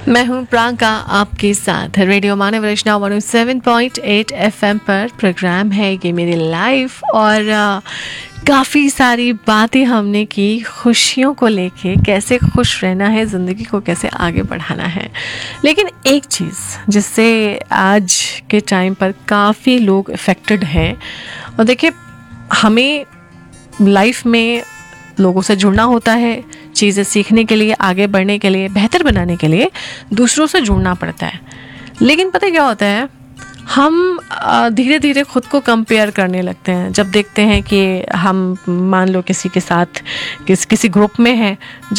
मैं हूं प्रांका आपके साथ रेडियो मानव रचना 107.8 FM पर। प्रोग्राम है ये मेरी लाइफ और काफ़ी सारी बातें हमने की खुशियों को लेके, कैसे खुश रहना है, ज़िंदगी को कैसे आगे बढ़ाना है। लेकिन एक चीज़ जिससे आज के टाइम पर काफ़ी लोग अफेक्टेड हैं, और देखिए हमें लाइफ में लोगों से जुड़ना होता है, चीज़ें सीखने के लिए, आगे बढ़ने के लिए, बेहतर बनाने के लिए दूसरों से जुड़ना पड़ता है। लेकिन पता है क्या होता है, हम धीरे धीरे खुद को कंपेयर करने लगते हैं। जब देखते हैं कि हम मान लो किसी के साथ किसी ग्रुप में हैं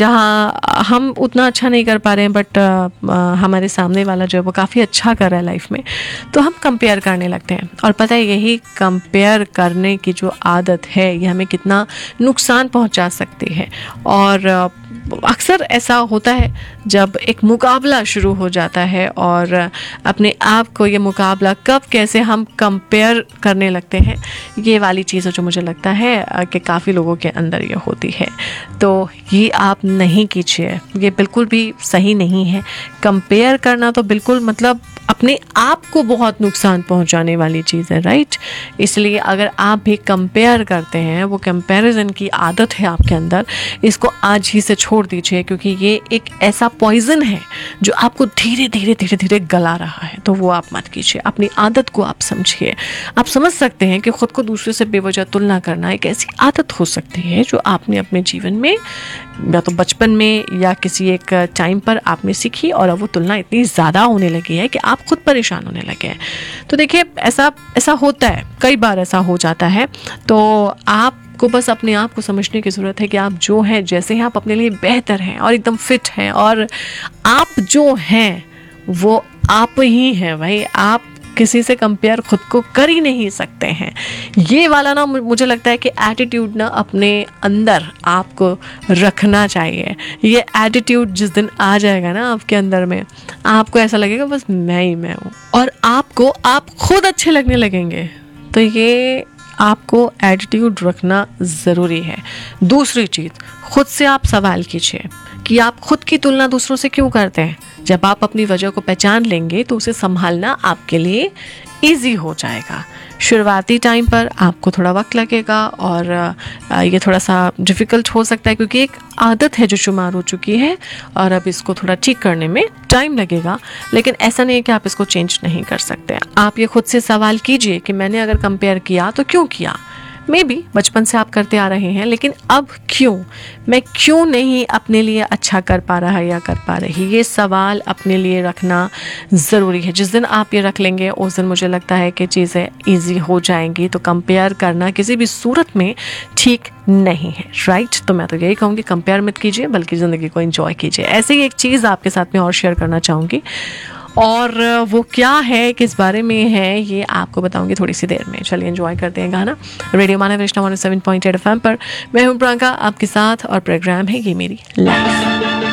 जहाँ हम उतना अच्छा नहीं कर पा रहे हैं, बट हमारे सामने वाला जो है वो काफ़ी अच्छा कर रहा है लाइफ में, तो हम कंपेयर करने लगते हैं। और पता है यही कंपेयर करने की जो आदत है ये हमें कितना नुकसान पहुंचा सकती है। और अक्सर ऐसा होता है जब एक मुकाबला शुरू हो जाता है, और अपने आप को ये मुकाबला कब कैसे हम कंपेयर करने लगते हैं, ये वाली चीज़ जो मुझे लगता है कि काफ़ी लोगों के अंदर ये होती है। तो ये आप नहीं कीजिए, ये बिल्कुल भी सही नहीं है। कंपेयर करना तो बिल्कुल मतलब अपने आप को बहुत नुकसान पहुंचाने वाली चीज़ है, राइट। इसलिए अगर आप भी कंपेयर करते हैं, वो कंपैरिजन की आदत है आपके अंदर, इसको आज ही से छोड़ दीजिए, क्योंकि ये एक ऐसा पॉइजन है जो आपको धीरे धीरे धीरे धीरे गला रहा है। तो वो आप मत कीजिए, अपनी आदत को आप समझिए। आप समझ सकते हैं कि खुद को दूसरे से बेवजह तुलना करना एक ऐसी आदत हो सकती है जो आपने अपने जीवन में या तो बचपन में या किसी एक टाइम पर आपने सीखी, और अब वो तुलना इतनी ज़्यादा होने लगी है कि आप खुद परेशान होने लगे हैं। तो देखिए ऐसा होता है, कई बार ऐसा हो जाता है। तो आपको बस अपने आप को समझने की ज़रूरत है कि आप जो हैं, जैसे हैं, आप अपने लिए बेहतर हैं और एकदम फिट हैं, और आप जो हैं वो आप ही हैं भाई। आप किसी से कंपेयर खुद को कर ही नहीं सकते हैं। ये वाला ना मुझे लगता है कि एटीट्यूड ना अपने अंदर आपको रखना चाहिए। ये एटीट्यूड जिस दिन आ जाएगा ना आपके अंदर में, आपको ऐसा लगेगा बस मैं ही मैं हूँ, और आपको आप खुद अच्छे लगने लगेंगे। तो ये आपको एटीट्यूड रखना ज़रूरी है। दूसरी चीज़, खुद से आप सवाल कीजिए कि आप खुद की तुलना दूसरों से क्यों करते हैं। जब आप अपनी वजह को पहचान लेंगे तो उसे संभालना आपके लिए इजी हो जाएगा। शुरुआती टाइम पर आपको थोड़ा वक्त लगेगा, और ये थोड़ा सा डिफ़िकल्ट हो सकता है, क्योंकि एक आदत है जो शुमार हो चुकी है, और अब इसको थोड़ा ठीक करने में टाइम लगेगा। लेकिन ऐसा नहीं है कि आप इसको चेंज नहीं कर सकते। आप ये खुद से सवाल कीजिए कि मैंने अगर कंपेयर किया तो क्यों किया। मे बी बचपन से आप करते आ रहे हैं, लेकिन अब क्यों, मैं क्यों नहीं अपने लिए अच्छा कर पा रहा या कर पा रही। ये सवाल अपने लिए रखना ज़रूरी है। जिस दिन आप ये रख लेंगे उस दिन मुझे लगता है कि चीज़ें ईजी हो जाएंगी। तो कंपेयर करना किसी भी सूरत में ठीक नहीं है, राइट। तो मैं तो यही कहूँगी, कंपेयर मत कीजिए, बल्कि ज़िंदगी को एंजॉय कीजिए। ऐसे ही एक चीज़ आपके साथ में और शेयर करना चाहूँगी, और वो क्या है, किस बारे में है, ये आपको बताऊंगी थोड़ी सी देर में। चलिए एंजॉय करते हैं गाना। रेडियो मानव रचना 107.8 FM पर मैं हूं प्रांका आपके साथ, और प्रोग्राम है ये मेरी लाइफ।